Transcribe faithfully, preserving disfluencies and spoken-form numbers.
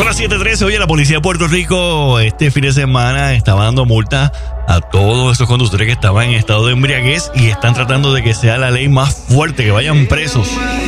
Son las siete trece. Oye, la policía de Puerto Rico este fin de semana estaba dando multas a todos esos conductores que estaban en estado de embriaguez y están tratando de que sea la ley más fuerte, que vayan presos.